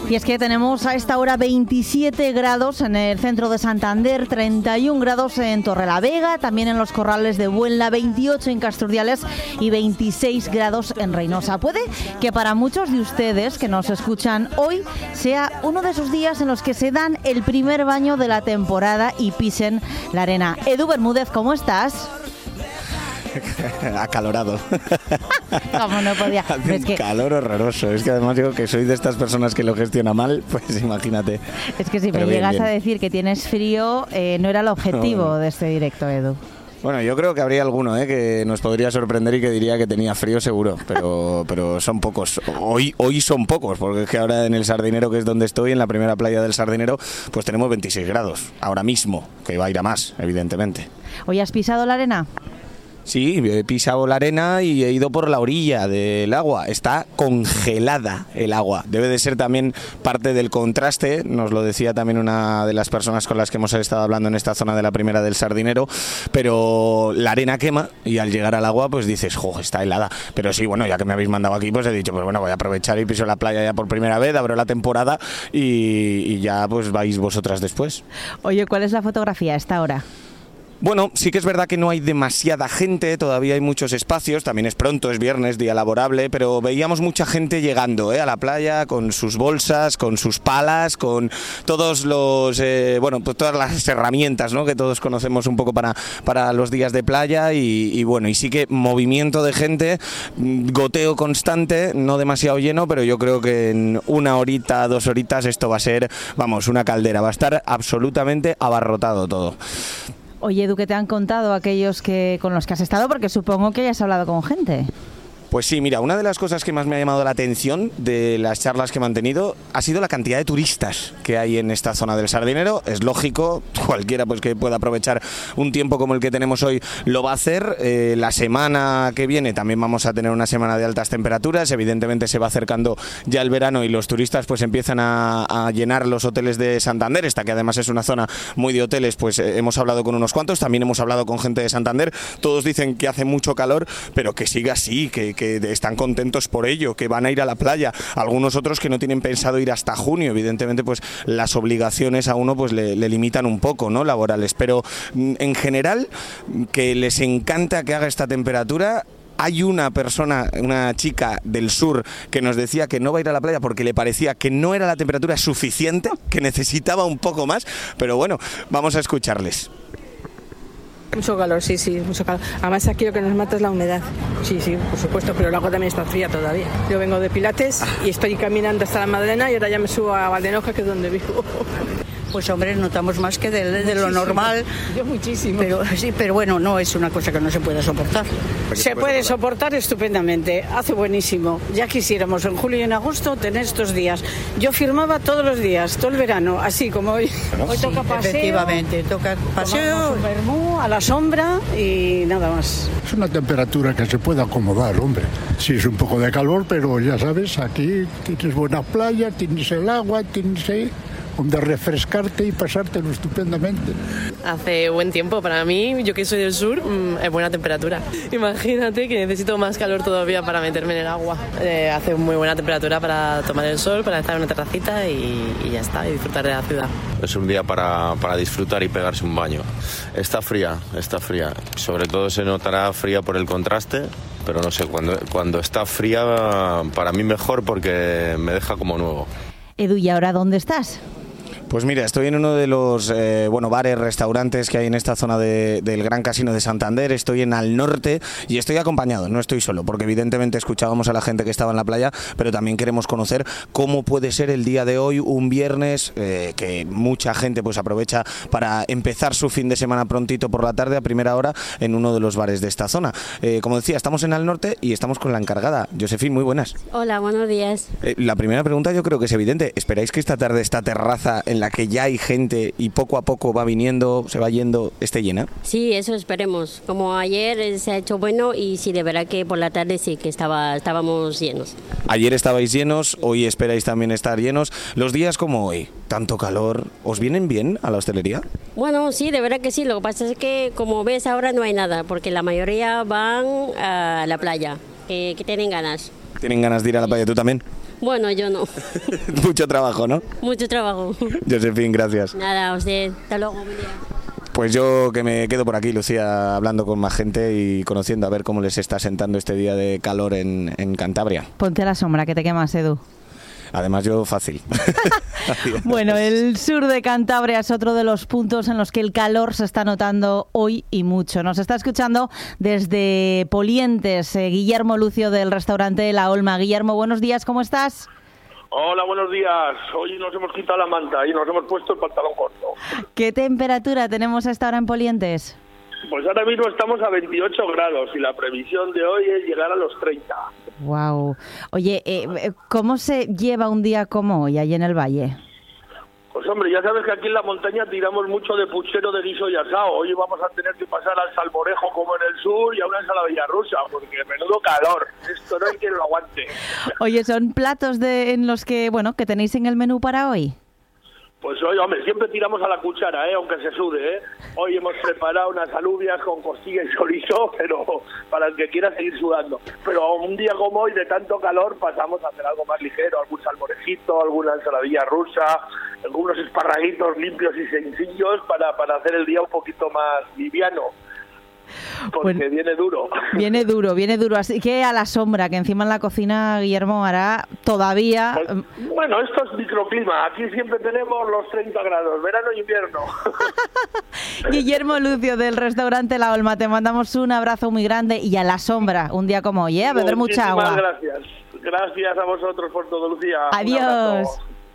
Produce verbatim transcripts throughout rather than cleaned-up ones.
Y es que tenemos a esta hora veintisiete grados en el centro de Santander, treinta y un grados en Torrelavega, también en los Corrales de Buenla, veintiocho en Casturdiales y veintiséis grados en Reynosa. Puede que para muchos de ustedes que nos escuchan hoy sea uno de esos días en los que se dan el primer baño de la temporada y pisen la arena. Edu Bermúdez, ¿cómo estás? Acalorado. Como no podía. Hace es un que, calor horroroso. Es que además digo que soy de estas personas que lo gestiona mal, pues imagínate. Es que si Pero me bien, llegas bien. a decir que tienes frío, eh, no era el objetivo No, no. de este directo, Edu. Bueno, yo creo que habría alguno ¿eh? que nos podría sorprender y que diría que tenía frío seguro, pero pero son pocos. Hoy hoy son pocos, porque es que ahora en el Sardinero, que es donde estoy, en la primera playa del Sardinero, pues tenemos veintiséis grados, ahora mismo, que va a ir a más, evidentemente. ¿Hoy has pisado la arena? Sí, he pisado la arena y he ido por la orilla del agua. Está congelada el agua. Debe de ser también parte del contraste, nos lo decía también una de las personas con las que hemos estado hablando en esta zona de la primera del Sardinero, pero la arena quema y al llegar al agua pues dices, jo, está helada. Pero sí, bueno, ya que me habéis mandado aquí, pues he dicho, pues bueno, voy a aprovechar y piso la playa ya por primera vez, abro la temporada y, y ya pues vais vosotras después. Oye, ¿cuál es la fotografía a esta hora? Bueno, sí que es verdad que no hay demasiada gente, todavía hay muchos espacios, también es pronto, es viernes, día laborable, pero veíamos mucha gente llegando ¿eh? a la playa con sus bolsas, con sus palas, con todos los, eh, bueno, pues todas las herramientas, ¿no? que todos conocemos un poco para, para los días de playa y, y bueno, y sí que movimiento de gente, goteo constante, no demasiado lleno, pero yo creo que en una horita, dos horitas esto va a ser, vamos, una caldera, va a estar absolutamente abarrotado todo. Oye, Edu, ¿qué te han contado aquellos que con los que has estado? Porque supongo que hayas hablado con gente. Pues sí, mira, una de las cosas que más me ha llamado la atención de las charlas que he mantenido ha sido la cantidad de turistas que hay en esta zona del Sardinero. Es lógico, cualquiera pues que pueda aprovechar un tiempo como el que tenemos hoy lo va a hacer. Eh, la semana que viene también vamos a tener una semana de altas temperaturas. Evidentemente se va acercando ya el verano y los turistas pues empiezan a, a llenar los hoteles de Santander. Esta que además es una zona muy de hoteles, pues eh, hemos hablado con unos cuantos, también hemos hablado con gente de Santander. Todos dicen que hace mucho calor, pero que siga así, que, que que están contentos por ello, que van a ir a la playa, algunos otros que no tienen pensado ir hasta junio, evidentemente pues las obligaciones a uno pues le, le limitan un poco, ¿no? laborales, pero en general que les encanta que haga esta temperatura. Hay una persona, una chica del sur que nos decía que no va a ir a la playa porque le parecía que no era la temperatura suficiente, que necesitaba un poco más, pero bueno, vamos a escucharles. Mucho calor, sí, sí, mucho calor. Además aquí lo que nos mata es la humedad. Sí, sí, por supuesto, pero el agua también está fría todavía. Yo vengo de Pilates y estoy caminando hasta la Madalena y ahora ya me subo a Valdenoja, que es donde vivo. Pues hombre, notamos más que de, de lo normal. Yo muchísimo. Pero sí, pero bueno, no es una cosa que no se puede soportar. Se puede soportar estupendamente, hace buenísimo. Ya quisiéramos en julio y en agosto tener estos días. Yo firmaba todos los días, todo el verano, así como hoy. Hoy toca Sí, paseo. efectivamente, toca paseo. Tomamos un vermú a la sombra y nada más. Es una temperatura que se puede acomodar, hombre. Sí, es un poco de calor, pero ya sabes, aquí tienes buena playa, tienes el agua, tienes ahí donde refrescarte y pasártelo estupendamente. Hace buen tiempo para mí, yo que soy del sur, mmm, es buena temperatura. Imagínate que necesito más calor todavía para meterme en el agua. Eh, hace muy buena temperatura para tomar el sol, para estar en una terracita y, y ya está, y disfrutar de la ciudad. Es un día para, para disfrutar y pegarse un baño. Está fría, está fría. Sobre todo se notará fría por el contraste, pero no sé, cuando, cuando está fría para mí mejor porque me deja como nuevo. Edu, ¿y ahora dónde estás? Pues mira, estoy en uno de los eh, bueno bares, restaurantes que hay en esta zona de, del Gran Casino de Santander. Estoy en Al Norte y estoy acompañado, no estoy solo, porque evidentemente escuchábamos a la gente que estaba en la playa, pero también queremos conocer cómo puede ser el día de hoy, un viernes, eh, que mucha gente pues aprovecha para empezar su fin de semana prontito por la tarde, a primera hora, en uno de los bares de esta zona. Eh, como decía, estamos en Al Norte y estamos con la encargada. Josefín, muy buenas. Hola, buenos días. Eh, la primera pregunta yo creo que es evidente. ¿Esperáis que esta tarde esta terraza en la que ya hay gente y poco a poco va viniendo, se va yendo, esté llena? Sí, eso esperemos. Como ayer se ha hecho bueno y sí, de verdad que por la tarde sí que estaba, estábamos llenos. Ayer estabais llenos, hoy esperáis también estar llenos. Los días como hoy, tanto calor, ¿os vienen bien a la hostelería? Bueno, sí, de verdad que sí. Lo que pasa es que como ves ahora no hay nada, porque la mayoría van a la playa, que, que tienen ganas. ¿Tienen ganas de ir a la playa? ¿Tú también? Bueno, yo no. Mucho trabajo, ¿no? Mucho trabajo. Josefín, gracias. Nada, a usted. Hasta luego, buen día. Pues yo que me quedo por aquí, Lucía, hablando con más gente y conociendo a ver cómo les está sentando este día de calor en, en Cantabria. Ponte a la sombra, que te quemas, Edu. Además yo fácil. Bueno, el sur de Cantabria es otro de los puntos en los que el calor se está notando hoy y mucho. Nos está escuchando desde Polientes eh, Guillermo Lucio del restaurante La Olma. Guillermo, buenos días, ¿cómo estás? Hola, buenos días. Hoy nos hemos quitado la manta y nos hemos puesto el pantalón corto. ¿Qué temperatura tenemos a esta hora en Polientes? Pues ahora mismo estamos a veintiocho grados y la previsión de hoy es llegar a los treinta. Wow. Oye, eh, ¿cómo se lleva un día como hoy allí en el valle? Pues hombre, ya sabes que aquí en la montaña tiramos mucho de puchero, de guiso y asado. Hoy vamos a tener que pasar al salmorejo como en el sur y a una ensaladilla rusa, porque menudo calor. Esto no hay quien lo aguante. Oye, ¿son platos de en los que, bueno, que tenéis en el menú para hoy? Pues hoy, hombre, siempre tiramos a la cuchara, ¿eh? Aunque se sude, ¿eh? Hoy hemos preparado unas alubias con costilla y chorizo, pero para el que quiera seguir sudando. Pero un día como hoy, de tanto calor, pasamos a hacer algo más ligero, algún salmorejito, alguna ensaladilla rusa, algunos esparraguitos limpios y sencillos para, para hacer el día un poquito más liviano. Porque bueno, viene duro. Viene duro, viene duro. Así que a la sombra, que encima en la cocina, Guillermo, hará todavía... Pues, bueno, esto es microclima. Aquí siempre tenemos los treinta grados, verano e invierno. Guillermo Lucio, del restaurante La Olma, te mandamos un abrazo muy grande y a la sombra, un día como hoy, ¿eh? A beber mucha agua. Muchísimas gracias. Gracias a vosotros por todo, Lucía. Adiós.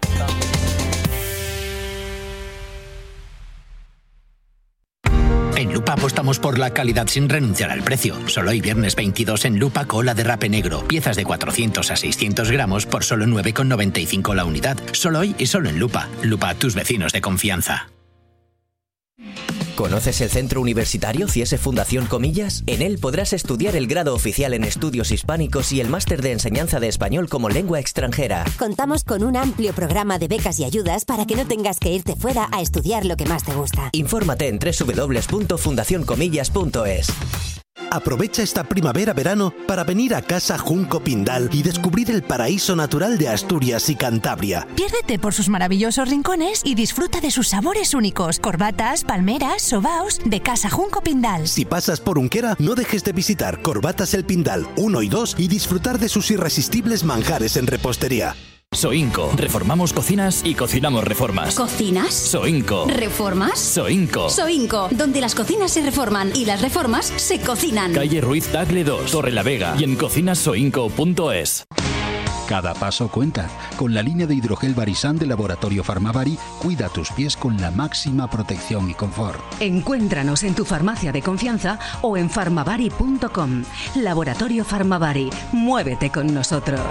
En Lupa apostamos por la calidad sin renunciar al precio. Solo hoy viernes veintidós en Lupa cola de rape negro. Piezas de cuatrocientos a seiscientos gramos por solo nueve con noventa y cinco la unidad. Solo hoy y solo en Lupa. Lupa, tus vecinos de confianza. ¿Conoces el Centro Universitario Ciese Fundación Comillas? En él podrás estudiar el grado oficial en estudios hispánicos y el máster de enseñanza de español como lengua extranjera. Contamos con un amplio programa de becas y ayudas para que no tengas que irte fuera a estudiar lo que más te gusta. Infórmate en doble u doble u doble u punto fundación comillas punto es. Aprovecha esta primavera-verano para venir a Casa Junco Pindal y descubrir el paraíso natural de Asturias y Cantabria. Piérdete por sus maravillosos rincones y disfruta de sus sabores únicos. Corbatas, palmeras, sobaos de Casa Junco Pindal. Si pasas por Unquera, no dejes de visitar Corbatas El Pindal uno y dos y disfrutar de sus irresistibles manjares en repostería. Soinco. Reformamos cocinas y cocinamos reformas. ¿Cocinas? Soinco. ¿Reformas? Soinco. Soinco, donde las cocinas se reforman y las reformas se cocinan. Calle Ruiz Tagle dos, Torre la Vega y en cocinas soinco punto es. Cada paso cuenta. Con la línea de hidrogel Barisan de Laboratorio Farmavari, cuida tus pies con la máxima protección y confort. Encuéntranos en tu farmacia de confianza o en farmavari punto com. Laboratorio Farmavari. Muévete con nosotros.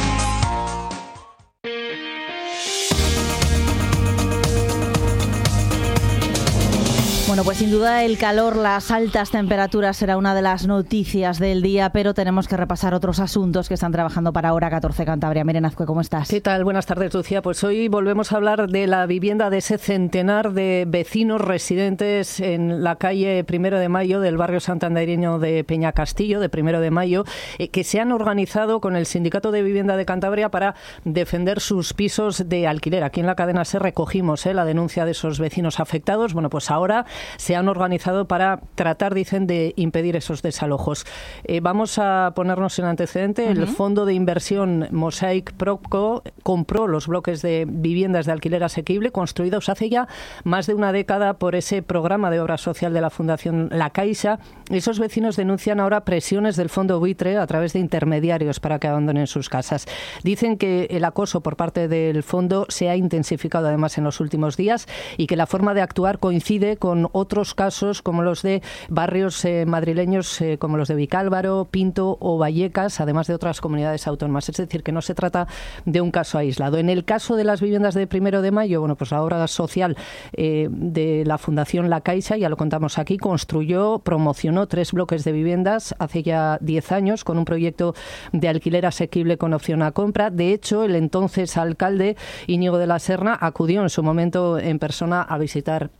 Bueno, pues sin duda el calor, las altas temperaturas será una de las noticias del día, pero tenemos que repasar otros asuntos que están trabajando para Hora catorce Cantabria. Miren Azcue, ¿cómo estás? ¿Qué tal? Buenas tardes, Lucía. Pues hoy volvemos a hablar de la vivienda de ese centenar de vecinos residentes en la calle Primero de Mayo del barrio santandereño de Peñacastillo, de Primero de Mayo, eh, que se han organizado con el Sindicato de Vivienda de Cantabria para defender sus pisos de alquiler. Aquí en la cadena SER recogimos eh, la denuncia de esos vecinos afectados. Bueno, pues ahora se han organizado para tratar, dicen, de impedir esos desalojos. Eh, vamos a ponernos en antecedente. Uh-huh. El fondo de inversión Mosaic Propco compró los bloques de viviendas de alquiler asequible construidos hace ya más de una década por ese programa de obra social de la Fundación La Caixa. Esos vecinos denuncian ahora presiones del fondo buitre a través de intermediarios para que abandonen sus casas. Dicen que el acoso por parte del fondo se ha intensificado además en los últimos días y que la forma de actuar coincide con otros casos como los de barrios eh, madrileños eh, como los de Vicálvaro, Pinto o Vallecas, además de otras comunidades autónomas. Es decir, que no se trata de un caso aislado. En el caso de las viviendas de Primero de Mayo, bueno, pues la obra social eh, de la Fundación La Caixa, ya lo contamos aquí, construyó, promocionó tres bloques de viviendas hace ya diez años con un proyecto de alquiler asequible con opción a compra. De hecho, el entonces alcalde Íñigo de la Serna acudió en su momento en persona a visitar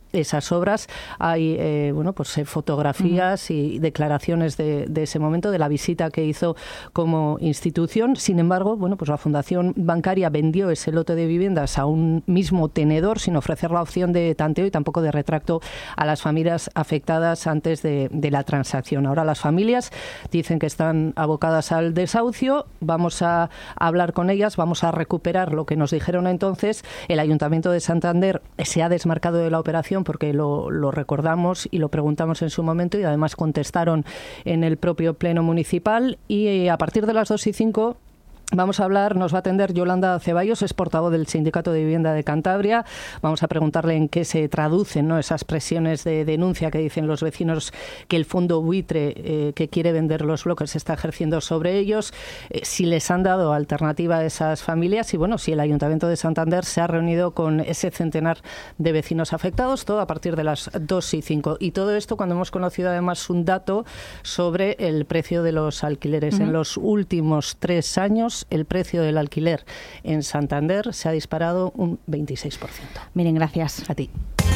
esas obras. Hay eh, bueno, pues eh, fotografías uh-huh. y declaraciones de, de ese momento, de la visita que hizo como institución. Sin embargo, bueno, pues la Fundación Bancaria vendió ese lote de viviendas a un mismo tenedor sin ofrecer la opción de tanteo y tampoco de retracto a las familias afectadas antes de, de la transacción. Ahora las familias dicen que están abocadas al desahucio. Vamos a hablar con ellas, vamos a recuperar lo que nos dijeron entonces. El Ayuntamiento de Santander se ha desmarcado de la operación porque lo, lo recordamos y lo preguntamos en su momento y además contestaron en el propio Pleno Municipal. Y a partir de las dos y cinco vamos a hablar, nos va a atender Yolanda Ceballos, es portavoz del Sindicato de Vivienda de Cantabria. Vamos a preguntarle en qué se traducen, ¿no?, esas presiones de denuncia que dicen los vecinos que el fondo buitre eh, que quiere vender los bloques está ejerciendo sobre ellos, eh, si les han dado alternativa a esas familias y, bueno, si el Ayuntamiento de Santander se ha reunido con ese centenar de vecinos afectados, todo a partir de las dos y cinco. Y todo esto cuando hemos conocido además un dato sobre el precio de los alquileres. Uh-huh. En los últimos tres años el precio del alquiler en Santander se ha disparado un veintiséis por ciento. Miren, gracias. A ti.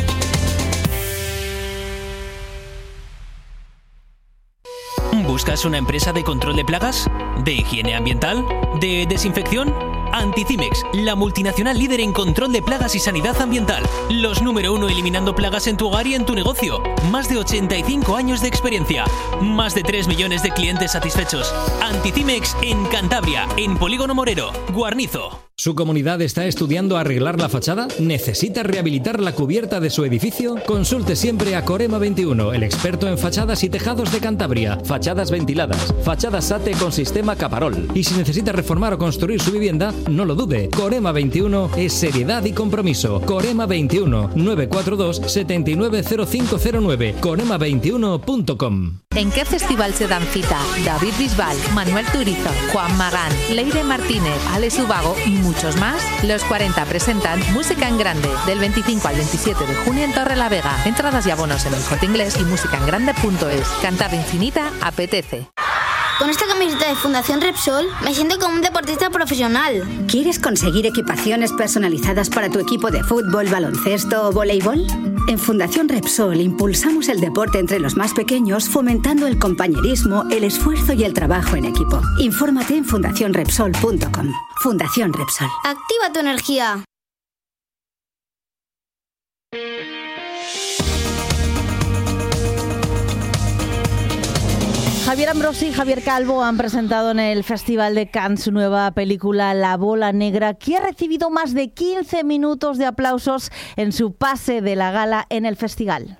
¿Buscas una empresa de control de plagas? ¿De higiene ambiental? ¿De desinfección? Anticimex, la multinacional líder en control de plagas y sanidad ambiental. Los número uno eliminando plagas en tu hogar y en tu negocio. Más de ochenta y cinco años de experiencia. Más de tres millones de clientes satisfechos. Anticimex en Cantabria, en Polígono Morero, Guarnizo. ¿Su comunidad está estudiando arreglar la fachada? ¿Necesita rehabilitar la cubierta de su edificio? Consulte siempre a Corema veintiuno, el experto en fachadas y tejados de Cantabria. Fachadas ventiladas, fachadas SATE con sistema Caparol. Y si necesita reformar o construir su vivienda, no lo dude. Corema veintiuno es seriedad y compromiso. Corema veintiuno, nueve cuatro dos, siete nueve cero cinco cero nueve. corema veintiuno punto com. ¿En qué festival se dan cita David Bisbal, Manuel Turizo, Juan Magán, Leire Martínez, Alex Ubago y muchos más? Los cuarenta presentan Música en Grande del veinticinco al veintisiete de junio en Torrelavega. Entradas y abonos en el Corte Inglés y musicaengrande punto es. Cantar infinita apetece. Con esta camiseta de Fundación Repsol me siento como un deportista profesional. ¿Quieres conseguir equipaciones personalizadas para tu equipo de fútbol, baloncesto o voleibol? En Fundación Repsol impulsamos el deporte entre los más pequeños, fomentando el compañerismo, el esfuerzo y el trabajo en equipo. Infórmate en fundación repsol punto com. Fundación Repsol. Activa tu energía. Javier Ambrosi y Javier Calvo han presentado en el Festival de Cannes su nueva película La Bola Negra, que ha recibido más de quince minutos de aplausos en su pase de la gala en el festival.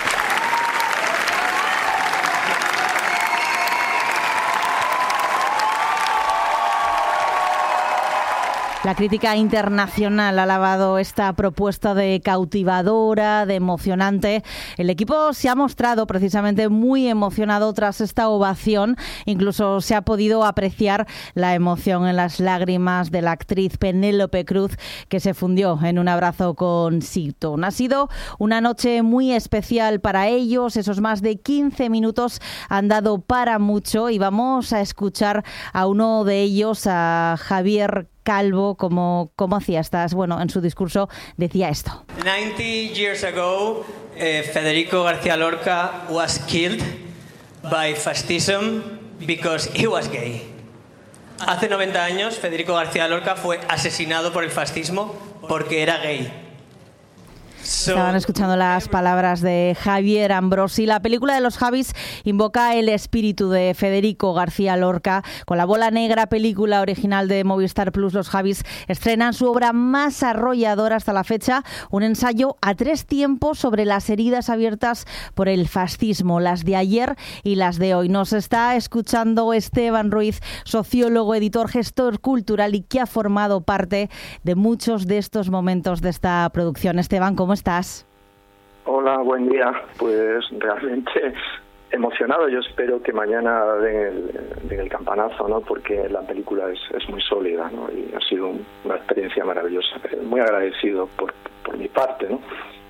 La crítica internacional ha alabado esta propuesta de cautivadora, de emocionante. El equipo se ha mostrado precisamente muy emocionado tras esta ovación. Incluso se ha podido apreciar la emoción en las lágrimas de la actriz Penélope Cruz, que se fundió en un abrazo con Seaton. Ha sido una noche muy especial para ellos. Esos más de quince minutos han dado para mucho y vamos a escuchar a uno de ellos, a Javier Calvo, como, como hacía estas, bueno, en su discurso decía esto. ninety years ago, uh, Federico García Lorca was killed by fascism because he was gay. Hace noventa años, Federico García Lorca fue asesinado por el fascismo porque era gay. Estaban escuchando las palabras de Javier Ambrosi. La película de los Javis invoca el espíritu de Federico García Lorca. Con La Bola Negra, película original de Movistar Plus, los Javis estrenan su obra más arrolladora hasta la fecha, un ensayo a tres tiempos sobre las heridas abiertas por el fascismo, las de ayer y las de hoy. Nos está escuchando Esteban Ruiz, sociólogo, editor, gestor cultural y que ha formado parte de muchos de estos momentos de esta producción. Esteban, ¿cómo estás? Hola, buen día. Pues realmente emocionado. Yo espero que mañana den el, den el campanazo, ¿no? Porque la película es, es muy sólida, ¿no? Y ha sido un, una experiencia maravillosa. Muy agradecido por, por mi parte, ¿no?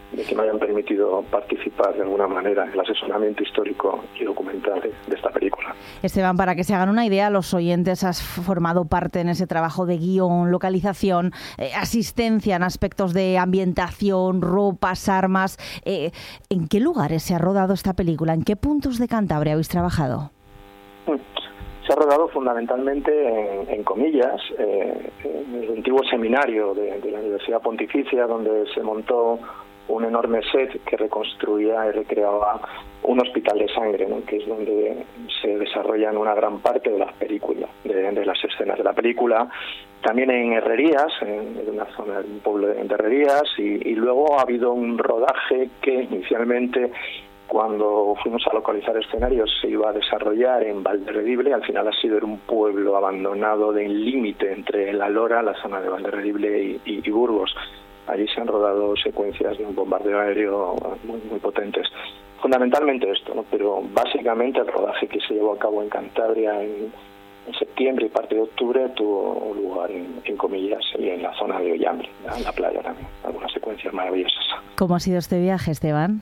de que me hayan permitido participar de alguna manera en el asesoramiento histórico y documental de, de esta película. Esteban, para que se hagan una idea, los oyentes, has formado parte en ese trabajo de guión, localización, eh, asistencia en aspectos de ambientación, ropas, armas. Eh, ¿En qué lugares se ha rodado esta película? ¿En qué puntos de Cantabria habéis trabajado? Se ha rodado fundamentalmente en, en Comillas, eh, en el antiguo seminario de, de la Universidad Pontificia, donde se montó un enorme set que reconstruía y recreaba un hospital de sangre, ¿no? Que es donde se desarrollan una gran parte de las películas, de, de las escenas de la película. También en Herrerías, en, en una zona, un pueblo de, de Herrerías, y, y luego ha habido un rodaje que inicialmente, cuando fuimos a localizar escenarios, se iba a desarrollar en Valderredible. Al final ha sido en un pueblo abandonado del límite entre La Lora, la zona de Valderredible, y, y, y Burgos. Allí se han rodado secuencias de un bombardeo aéreo muy, muy potentes. Fundamentalmente esto, ¿no? Pero básicamente el rodaje que se llevó a cabo en Cantabria en, en septiembre y parte de octubre tuvo lugar en, en Comillas y en la zona de Ollambre, en la playa también. Algunas secuencias maravillosas. ¿Cómo ha sido este viaje, Esteban?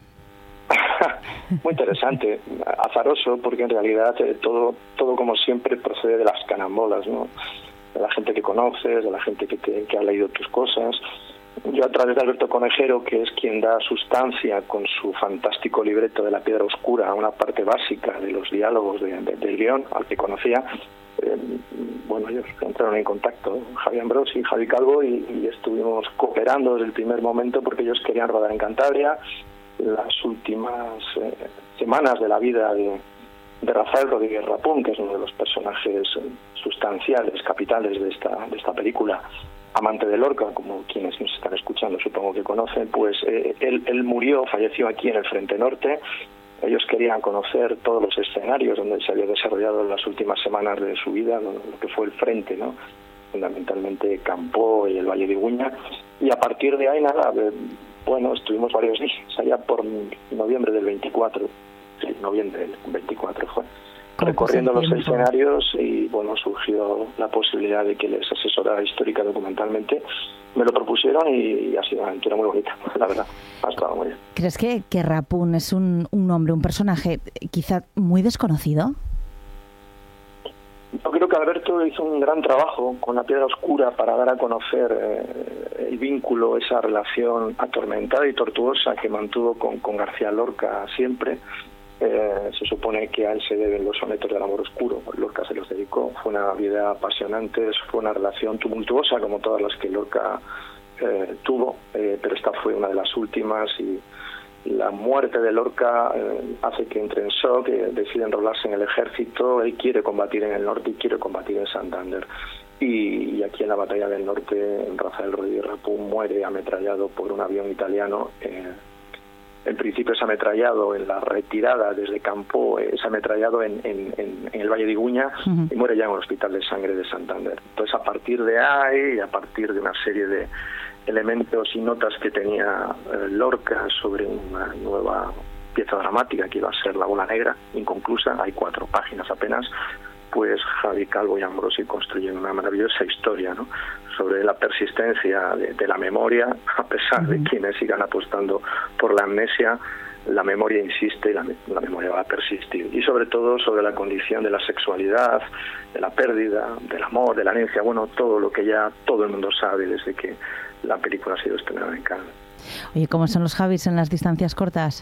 Muy interesante, azaroso, porque en realidad eh, todo, todo como siempre procede de las carambolas, ¿no? De la gente que conoces, de la gente que, te, que ha leído tus cosas. Yo, a través de Alberto Conejero, que es quien da sustancia con su fantástico libreto de La Piedra Oscura a una parte básica de los diálogos de, de, del guión, al que conocía, eh, bueno, ellos entraron en contacto, Javier Ambrosi y Javi Calvo, y, y estuvimos cooperando desde el primer momento porque ellos querían rodar en Cantabria. Las últimas eh, semanas de la vida de, de Rafael Rodríguez Rapón, que es uno de los personajes eh, sustanciales, capitales de esta, de esta película, amante de Lorca, como quienes nos están escuchando supongo que conocen, pues eh, él, él murió, falleció aquí en el Frente Norte. Ellos querían conocer todos los escenarios donde se había desarrollado en las últimas semanas de su vida, lo, lo que fue el Frente, ¿no? Fundamentalmente Campó y el Valle de Iguña, y a partir de ahí nada, eh, bueno, estuvimos varios días, allá por noviembre del veinticuatro, sí, noviembre del veinticuatro fue, recorriendo los escenarios, y bueno, surgió la posibilidad de que les asesorara histórica documentalmente. Me lo propusieron y, y ha sido una aventura muy bonita, la verdad, ha estado muy bien. ¿Crees que, que Rapún es un, un hombre, un personaje quizá muy desconocido? Yo creo que Alberto hizo un gran trabajo con La Piedra Oscura para dar a conocer eh, el vínculo, esa relación atormentada y tortuosa que mantuvo con, con García Lorca siempre. Eh, se supone que a él se deben los sonetos del amor oscuro. Lorca se los dedicó. Fue una vida apasionante, fue una relación tumultuosa como todas las que Lorca eh, tuvo, eh, pero esta fue una de las últimas, y la muerte de Lorca eh, hace que entre en shock, eh, decide enrolarse en el ejército. Él quiere combatir en el norte y quiere combatir en Santander. Y, y aquí en la batalla del norte, Rafael Rodríguez Rapún muere ametrallado por un avión italiano. Eh, en principio es ametrallado en la retirada desde Campó, es ametrallado en, en, en, en el Valle de Iguña, uh-huh. y muere ya en el Hospital de Sangre de Santander. Entonces, a partir de ahí, y a partir de una serie de elementos y notas que tenía eh, Lorca sobre una nueva pieza dramática que iba a ser La Bola Negra, inconclusa, hay cuatro páginas apenas, pues Javi Calvo y Ambrosi construyen una maravillosa historia, ¿no?, sobre la persistencia de, de la memoria, a pesar uh-huh. de quienes sigan apostando por la amnesia. La memoria insiste y la, la memoria va a persistir. Y sobre todo sobre la condición de la sexualidad, de la pérdida, del amor, de la herencia, bueno, todo lo que ya todo el mundo sabe desde que la película ha sido estrenada en Cannes. Oye, ¿cómo son los Javis en las distancias cortas?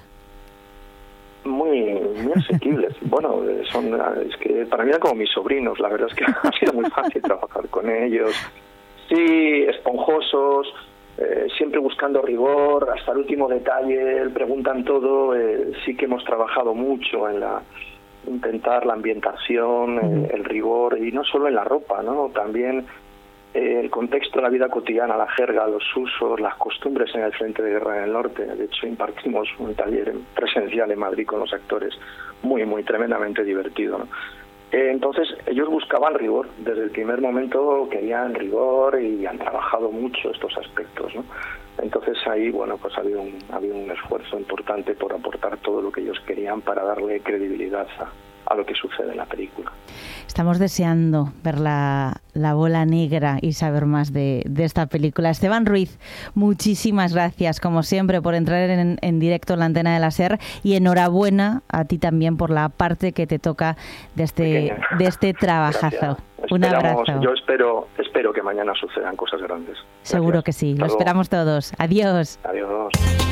Muy, muy asequibles. Bueno, son, es que para mí eran como mis sobrinos. La verdad es que ha sido muy fácil trabajar con ellos. Sí, esponjosos, eh, siempre buscando rigor, hasta el último detalle, preguntan todo. Eh, sí que hemos trabajado mucho en la intentar la ambientación, eh, el rigor, y no solo en la ropa, ¿no? También eh, el contexto de la vida cotidiana, la jerga, los usos, las costumbres en el frente de guerra en el norte. De hecho, impartimos un taller presencial en Madrid con los actores, muy, muy tremendamente divertido, ¿no? Eh, entonces, ellos buscaban rigor. Desde el primer momento querían rigor y han trabajado mucho estos aspectos, ¿no? Entonces ahí, bueno, pues ha habido un, ha habido un esfuerzo importante por aportar todo lo que ellos querían para darle credibilidad a, a lo que sucede en la película. Estamos deseando ver la, la bola negra y saber más de, de esta película. Esteban Ruiz, muchísimas gracias, como siempre, por entrar en, en directo en la antena de la SER, y enhorabuena a ti también por la parte que te toca de este, de este trabajazo. Un abrazo. Yo espero, espero que mañana sucedan cosas grandes. Gracias. Seguro que sí, lo esperamos todos. Adiós. Adiós.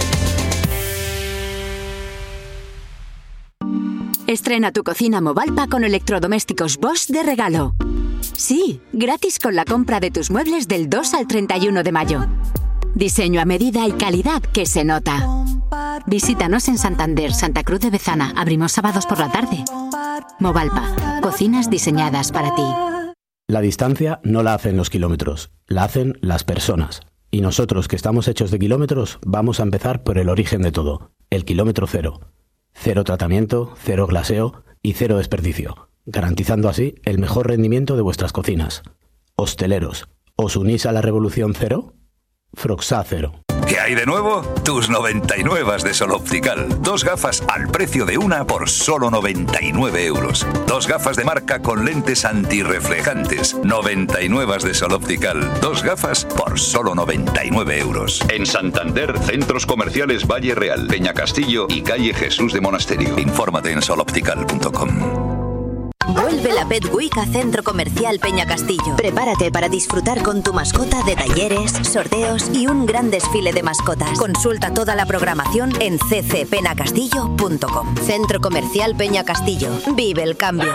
Estrena tu cocina Movalpa con electrodomésticos Bosch de regalo. Sí, gratis con la compra de tus muebles del dos al treinta y uno de mayo. Diseño a medida y calidad que se nota. Visítanos en Santander, Santa Cruz de Bezana. Abrimos sábados por la tarde. Movalpa, cocinas diseñadas para ti. La distancia no la hacen los kilómetros, la hacen las personas. Y nosotros, que estamos hechos de kilómetros, vamos a empezar por el origen de todo, el kilómetro cero. Cero tratamiento, cero glaseo y cero desperdicio, garantizando así el mejor rendimiento de vuestras cocinas. Hosteleros, ¿os unís a la revolución cero? Froxá Cero. ¿Qué hay de nuevo? Tus noventa y nueve de Sol Optical. Dos gafas al precio de una por solo noventa y nueve euros. Dos gafas de marca con lentes antirreflejantes. noventa y nueve de Sol Optical. Dos gafas por solo noventa y nueve euros. En Santander, centros comerciales Valle Real, Peña Castillo y calle Jesús de Monasterio. Infórmate en sol optical punto com. Vuelve la Pet Week a Centro Comercial Peña Castillo. Prepárate para disfrutar con tu mascota de talleres, sorteos y un gran desfile de mascotas. Consulta toda la programación en c c pena castillo punto com. Centro Comercial Peña Castillo. Vive el cambio.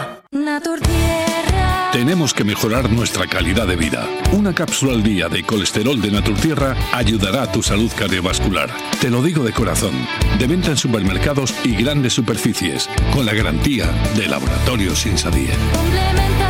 Tenemos que mejorar nuestra calidad de vida. Una cápsula al día de colesterol de Naturtierra ayudará a tu salud cardiovascular. Te lo digo de corazón. De venta en supermercados y grandes superficies, con la garantía de Laboratorios Insadie. Complementa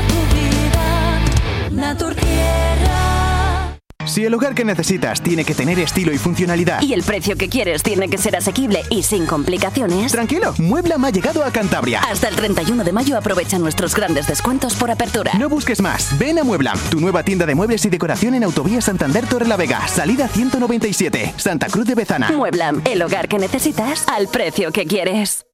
tu vida, Naturtierra. Si el hogar que necesitas tiene que tener estilo y funcionalidad, y el precio que quieres tiene que ser asequible y sin complicaciones, tranquilo, Mueblam ha llegado a Cantabria. Hasta el treinta y uno de mayo aprovecha nuestros grandes descuentos por apertura. No busques más, ven a Mueblam, tu nueva tienda de muebles y decoración en Autovía Santander Torrelavega, salida ciento noventa y siete, Santa Cruz de Bezana. Mueblam, el hogar que necesitas al precio que quieres.